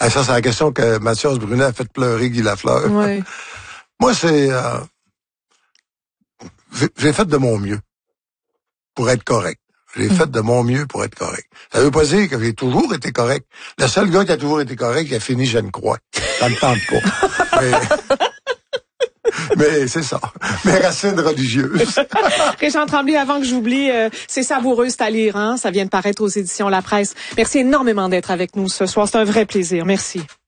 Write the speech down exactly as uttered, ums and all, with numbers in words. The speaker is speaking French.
Ah, ça, c'est la question que Mathias Brunet a fait pleurer Guy Lafleur. Oui. Moi, c'est... Euh, j'ai, j'ai fait de mon mieux pour être correct. J'ai mmh. fait de mon mieux pour être correct. Ça veut pas dire que j'ai toujours été correct. Le seul gars qui a toujours été correct, il a fini je ne crois. Ça me tente pas. Mais... Mais c'est ça, mes racines religieuses. Régent Tremblay, avant que j'oublie, euh, c'est savoureux, c'est à lire, hein? Ça vient de paraître aux éditions La Presse. Merci énormément d'être avec nous ce soir. C'est un vrai plaisir. Merci.